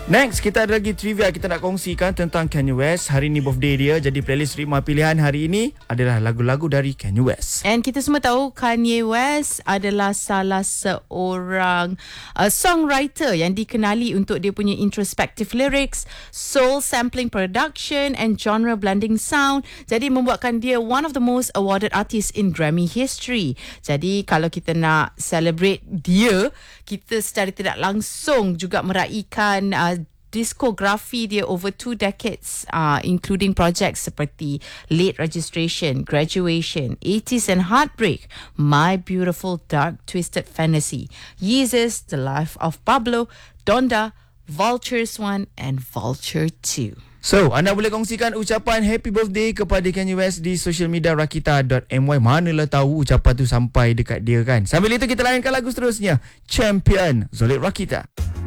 Next, kita ada lagi trivia kita nak kongsikan tentang Kanye West. Hari ni birthday dia, jadi playlist Rima pilihan hari ini adalah lagu-lagu dari Kanye West. And kita semua tahu Kanye West adalah salah seorang songwriter yang dikenali untuk dia punya introspective lyrics, soul sampling production and genre blending sound. Jadi membuatkan dia one of the most awarded artists in Grammy history. Jadi kalau kita nak celebrate dia, kita secara tidak langsung juga meraihkan diskografi dia over 2 decades, including projects seperti Late Registration, Graduation, 80s and Heartbreak, My Beautiful Dark Twisted Fantasy, Yeezus, The Life of Pablo, Donda, Vultures 1 and Vulture 2. So, anda boleh kongsikan ucapan happy birthday kepada Kanye West di social media rakita.my. Manalah tahu ucapan tu sampai dekat dia kan. Sambil itu kita layankan lagu seterusnya, Champion, Zolit Rakita.